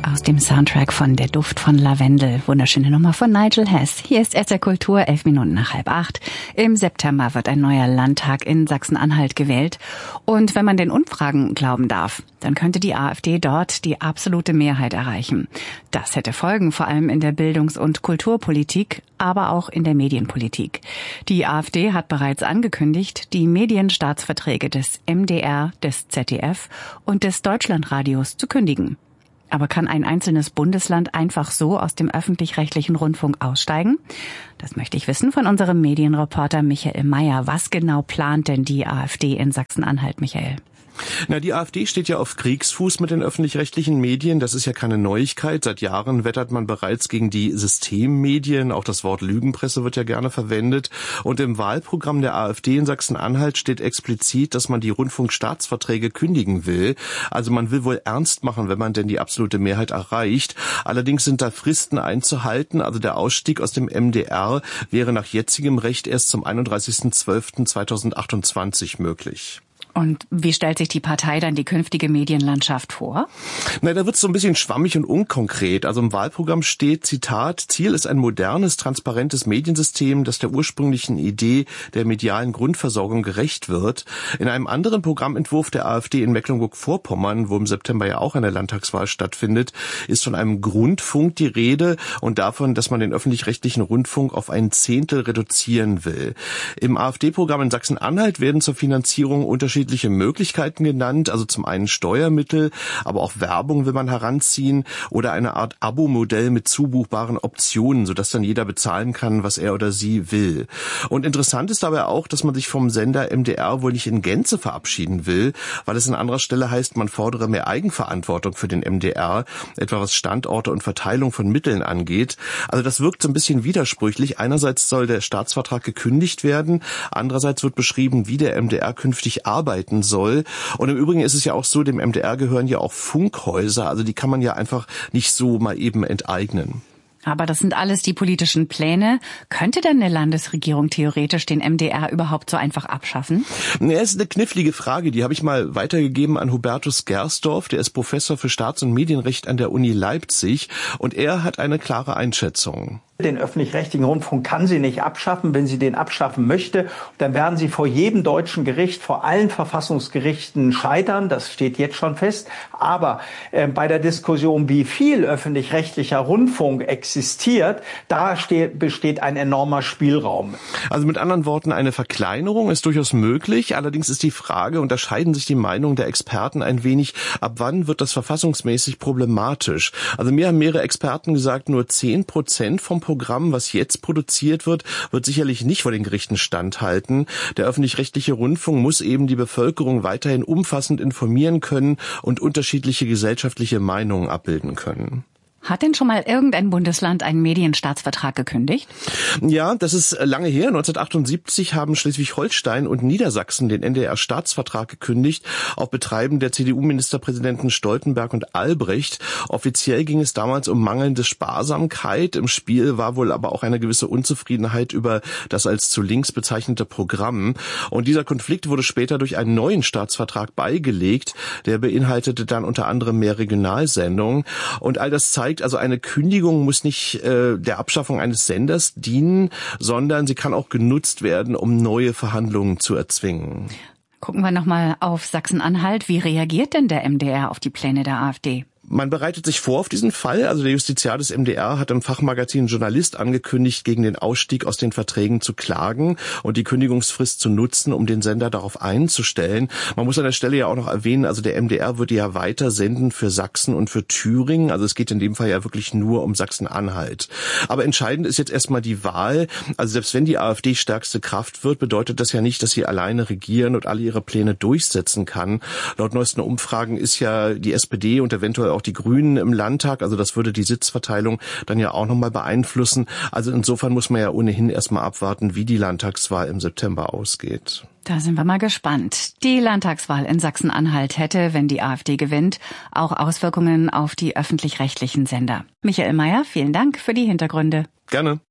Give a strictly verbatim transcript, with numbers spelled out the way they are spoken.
aus dem Soundtrack von Der Duft von Lavendel. Wunderschöne Nummer von Nigel Hess. Hier ist S R Kultur, elf Minuten nach halb acht. Im September wird ein neuer Landtag in Sachsen-Anhalt gewählt. Und wenn man den Umfragen glauben darf, dann könnte die AfD dort die absolute Mehrheit erreichen. Das hätte Folgen, vor allem in der Bildungs- und Kulturpolitik, aber auch in der Medienpolitik. Die AfD hat bereits angekündigt, die Medienstaatsverträge des M D R, des Z D F und des Deutschlandradios zu kündigen. Aber kann ein einzelnes Bundesland einfach so aus dem öffentlich-rechtlichen Rundfunk aussteigen? Das möchte ich wissen von unserem Medienreporter Michael Mayer. Was genau plant denn die AfD in Sachsen-Anhalt, Michael? Na, die AfD steht ja auf Kriegsfuß mit den öffentlich-rechtlichen Medien. Das ist ja keine Neuigkeit. Seit Jahren wettert man bereits gegen die Systemmedien. Auch das Wort Lügenpresse wird ja gerne verwendet. Und im Wahlprogramm der AfD in Sachsen-Anhalt steht explizit, dass man die Rundfunkstaatsverträge kündigen will. Also man will wohl ernst machen, wenn man denn die absolute Mehrheit erreicht. Allerdings sind da Fristen einzuhalten. Also der Ausstieg aus dem M D R wäre nach jetzigem Recht erst zum einunddreißigsten zwölften zweitausendachtundzwanzig möglich. Und wie stellt sich die Partei dann die künftige Medienlandschaft vor? Na, da wird es so ein bisschen schwammig und unkonkret. Also im Wahlprogramm steht, Zitat, Ziel ist ein modernes, transparentes Mediensystem, das der ursprünglichen Idee der medialen Grundversorgung gerecht wird. In einem anderen Programmentwurf der AfD in Mecklenburg-Vorpommern, wo im September ja auch eine Landtagswahl stattfindet, ist von einem Grundfunk die Rede und davon, dass man den öffentlich-rechtlichen Rundfunk auf ein Zehntel reduzieren will. Im AfD-Programm in Sachsen-Anhalt werden zur Finanzierung unterschiedliche Möglichkeiten genannt, also zum einen Steuermittel, aber auch Werbung will man heranziehen oder eine Art Abo-Modell mit zubuchbaren Optionen, sodass dann jeder bezahlen kann, was er oder sie will. Und interessant ist dabei auch, dass man sich vom Sender M D R wohl nicht in Gänze verabschieden will, weil es an anderer Stelle heißt, man fordere mehr Eigenverantwortung für den M D R, etwa was Standorte und Verteilung von Mitteln angeht. Also das wirkt so ein bisschen widersprüchlich. Einerseits soll der Staatsvertrag gekündigt werden, andererseits wird beschrieben, wie der M D R künftig arbeitet soll. Und im Übrigen ist es ja auch so, dem M D R gehören ja auch Funkhäuser, also die kann man ja einfach nicht so mal eben enteignen. Aber das sind alles die politischen Pläne. Könnte denn eine Landesregierung theoretisch den M D R überhaupt so einfach abschaffen? Ja, ist eine knifflige Frage. Die habe ich mal weitergegeben an Hubertus Gersdorf. Der ist Professor für Staats- und Medienrecht an der Uni Leipzig. Und er hat eine klare Einschätzung. Den öffentlich-rechtlichen Rundfunk kann sie nicht abschaffen. Wenn sie den abschaffen möchte, dann werden sie vor jedem deutschen Gericht, vor allen Verfassungsgerichten scheitern. Das steht jetzt schon fest. Aber äh, bei der Diskussion, wie viel öffentlich-rechtlicher Rundfunk existiert, da steht, besteht ein enormer Spielraum. Also mit anderen Worten, eine Verkleinerung ist durchaus möglich. Allerdings ist die Frage, unterscheiden sich die Meinungen der Experten ein wenig, ab wann wird das verfassungsmäßig problematisch? Also mir haben mehrere Experten gesagt, nur zehn Prozent vom Programm, was jetzt produziert wird, wird sicherlich nicht vor den Gerichten standhalten. Der öffentlich-rechtliche Rundfunk muss eben die Bevölkerung weiterhin umfassend informieren können und unterschiedliche gesellschaftliche Meinungen abbilden können. Hat denn schon mal irgendein Bundesland einen Medienstaatsvertrag gekündigt? Ja, das ist lange her. neunzehnhundertachtundsiebzig haben Schleswig-Holstein und Niedersachsen den N D R-Staatsvertrag gekündigt, auf Betreiben der C D U-Ministerpräsidenten Stoltenberg und Albrecht. Offiziell ging es damals um mangelnde Sparsamkeit. Im Spiel war wohl aber auch eine gewisse Unzufriedenheit über das als zu links bezeichnete Programm. Und dieser Konflikt wurde später durch einen neuen Staatsvertrag beigelegt. Der beinhaltete dann unter anderem mehr Regionalsendungen. Und all das zeigt, also eine Kündigung muss nicht äh, der Abschaffung eines Senders dienen, sondern sie kann auch genutzt werden, um neue Verhandlungen zu erzwingen. Gucken wir nochmal auf Sachsen-Anhalt. Wie reagiert denn der M D R auf die Pläne der AfD? Man bereitet sich vor auf diesen Fall. Also der Justiziar des M D R hat im Fachmagazin Journalist angekündigt, gegen den Ausstieg aus den Verträgen zu klagen und die Kündigungsfrist zu nutzen, um den Sender darauf einzustellen. Man muss an der Stelle ja auch noch erwähnen, also der M D R würde ja weiter senden für Sachsen und für Thüringen. Also es geht in dem Fall ja wirklich nur um Sachsen-Anhalt. Aber entscheidend ist jetzt erstmal die Wahl. Also selbst wenn die AfD stärkste Kraft wird, bedeutet das ja nicht, dass sie alleine regieren und alle ihre Pläne durchsetzen kann. Laut neuesten Umfragen ist ja die S P D und eventuell auch die Grünen im Landtag, also das würde die Sitzverteilung dann ja auch nochmal beeinflussen. Also insofern muss man ja ohnehin erstmal abwarten, wie die Landtagswahl im September ausgeht. Da sind wir mal gespannt. Die Landtagswahl in Sachsen-Anhalt hätte, wenn die AfD gewinnt, auch Auswirkungen auf die öffentlich-rechtlichen Sender. Michael Mayer, vielen Dank für die Hintergründe. Gerne.